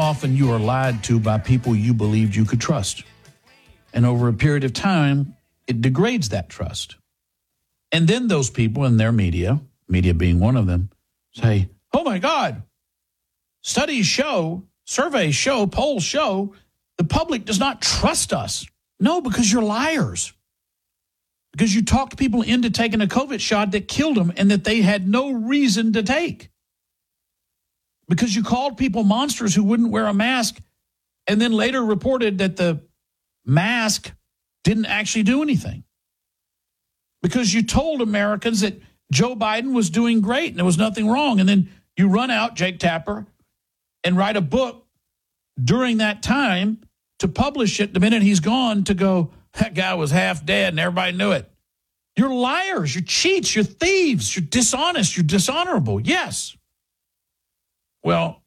often you are lied to by people you believed you could trust. And over a period of time, it degrades that trust. And then those people in their media being one of them, say, oh my God, studies show, surveys show, polls show, the public does not trust us. No, because you're liars. Because you talked people into taking a COVID shot that killed them and that they had no reason to take. Because you called people monsters who wouldn't wear a mask and then later reported that the mask didn't actually do anything. Because you told Americans that Joe Biden was doing great and there was nothing wrong. And then you run out, Jake Tapper, and write a book during that time to publish it the minute he's gone to go, that guy was half dead and everybody knew it. You're liars, you're cheats, you're thieves, you're dishonest, you're dishonorable. Yes. Well,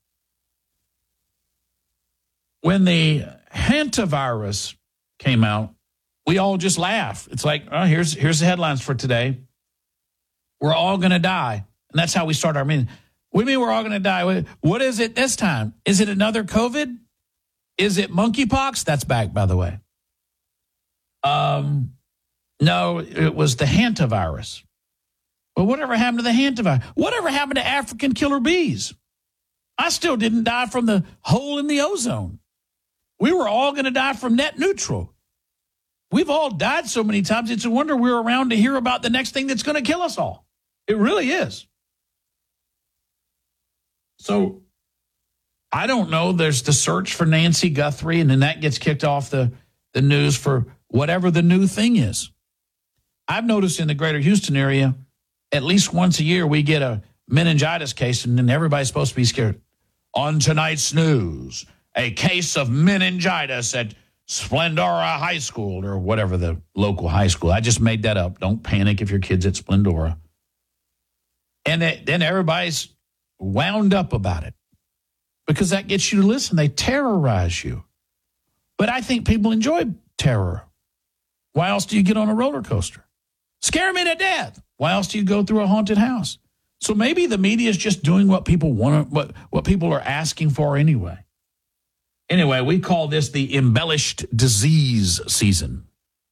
when the hantavirus came out, we all just laugh. It's like, oh, here's the headlines for today. We're all going to die. And that's how we start our meeting. We mean we're all going to die. What is it this time? Is it another COVID? Is it monkeypox? That's back, by the way. No, it was the hantavirus. Well, whatever happened to the hantavirus? Whatever happened to African killer bees? I still didn't die from the hole in the ozone. We were all going to die from net neutral. We've all died so many times, it's a wonder we're around to hear about the next thing that's going to kill us all. It really is. So I don't know. There's the search for Nancy Guthrie, and then that gets kicked off the news for whatever the new thing is. I've noticed in the greater Houston area, at least once a year, we get a meningitis case, and then everybody's supposed to be scared. On tonight's news, a case of meningitis at Splendora High School, or whatever the local high school. I just made that up. Don't panic if your kid's at Splendora. And then everybody's wound up about it because that gets you to listen. They terrorize you. But I think people enjoy terror. Why else do you get on a roller coaster? Scare me to death. Why else do you go through a haunted house? So maybe the media is just doing what people want, what people are asking for anyway. Anyway, we call this the embellished disease season.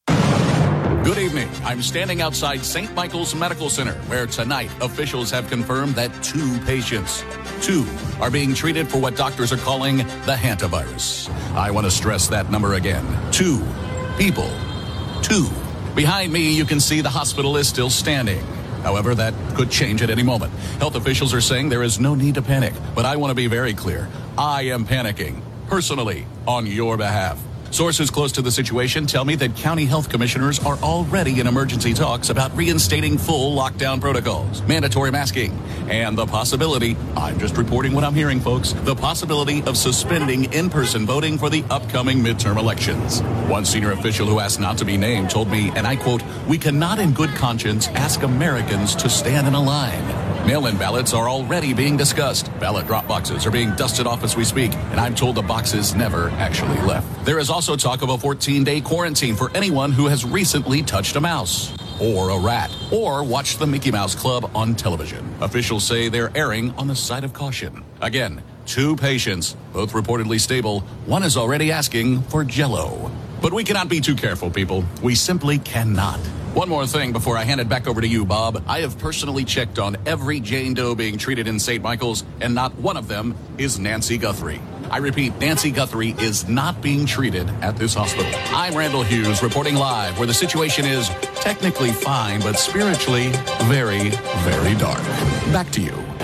Good evening. I'm standing outside St. Michael's Medical Center, where tonight officials have confirmed that 2 patients, 2, are being treated for what doctors are calling the hantavirus. I want to stress that number again. 2 people. 2. Behind me, you can see the hospital is still standing. However, that could change at any moment. Health officials are saying there is no need to panic, but I want to be very clear. I am panicking, personally, on your behalf. Sources close to the situation tell me that county health commissioners are already in emergency talks about reinstating full lockdown protocols, mandatory masking, and the possibility, I'm just reporting what I'm hearing, folks, the possibility of suspending in-person voting for the upcoming midterm elections. One senior official who asked not to be named told me, and I quote, "We cannot in good conscience ask Americans to stand in a line." Mail-in ballots are already being discussed. Ballot drop boxes are being dusted off as we speak, and I'm told the boxes never actually left. There is also talk of a 14-day quarantine for anyone who has recently touched a mouse or a rat or watched the Mickey Mouse Club on television. Officials say they're erring on the side of caution. Again, 2 patients, both reportedly stable. One is already asking for Jell-O. But we cannot be too careful, people. We simply cannot. One more thing before I hand it back over to you, Bob. I have personally checked on every Jane Doe being treated in St. Michael's, and not one of them is Nancy Guthrie. I repeat, Nancy Guthrie is not being treated at this hospital. I'm Randall Hughes reporting live where the situation is technically fine, but spiritually very, very dark. Back to you.